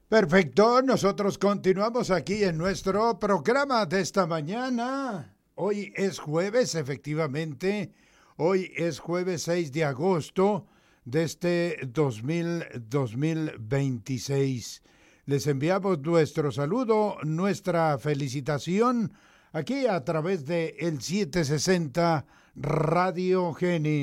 Perfecto, nosotros continuamos aquí en nuestro programa de esta mañana. Hoy es jueves, efectivamente. Hoy es jueves 6 de agosto de este 2026. Les enviamos nuestro saludo, nuestra felicitación aquí a través de el 760 Radio Geni.